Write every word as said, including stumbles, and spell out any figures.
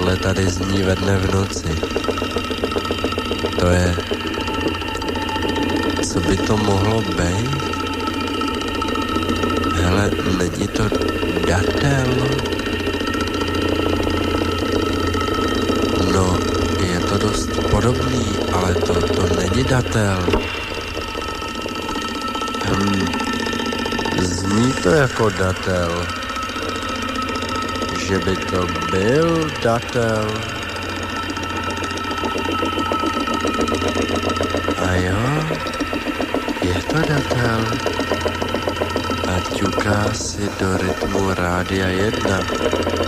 tohle tady zní ve dne v noci. To je... Co by to mohlo být? Hele, není to datel? No, je to dost podobný, ale to, to není datel. Hmm, zní to jako datel. Že by to byl datel. A jo, je to datel. A ťuká si do rytmu Rádia jedna.